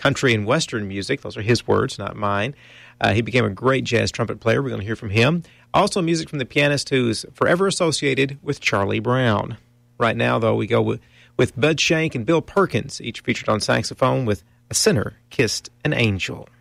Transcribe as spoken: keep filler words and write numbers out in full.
country and western music. Those are his words, not mine. Uh, he became a great jazz trumpet player. We're going to hear from him. Also music from the pianist who's forever associated with Charlie Brown. Right now, though, we go with, with Bud Shank and Bill Perkins, each featured on saxophone with A Sinner Kissed an Angel.